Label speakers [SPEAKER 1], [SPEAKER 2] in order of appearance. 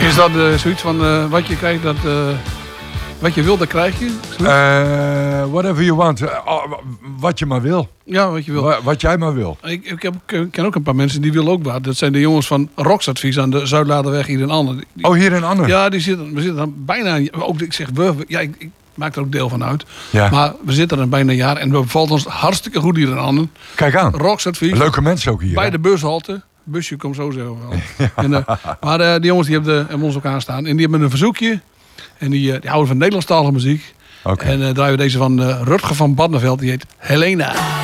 [SPEAKER 1] Is dat zoiets van wat je krijgt, wat je wil, dat krijg je?
[SPEAKER 2] Whatever you want. Wat je maar wil.
[SPEAKER 1] Ja, wat je wil.
[SPEAKER 2] Wat jij maar wil.
[SPEAKER 1] Ik ken ook een paar mensen die willen ook wat. Dat zijn de jongens van Roksadvies aan de Zuidladerweg hier in Ander.
[SPEAKER 2] Hier in Ander?
[SPEAKER 1] Ja, we zitten dan bijna... Ook, ik zeg ik maak er ook deel van uit.
[SPEAKER 2] Ja. Maar
[SPEAKER 1] we zitten er bijna een jaar en het bevalt ons hartstikke goed hier in Ander.
[SPEAKER 2] Kijk aan.
[SPEAKER 1] Roksadvies.
[SPEAKER 2] Leuke mensen ook hier.
[SPEAKER 1] Bij de bushalte. Busje komt zo zeggen we wel. Ja. Maar die jongens die hebben ons ook aanstaan. En die hebben een verzoekje. En die houden van Nederlandstalige muziek.
[SPEAKER 2] Okay.
[SPEAKER 1] En draaien we deze van Rutger van Barneveld. Die heet Helena.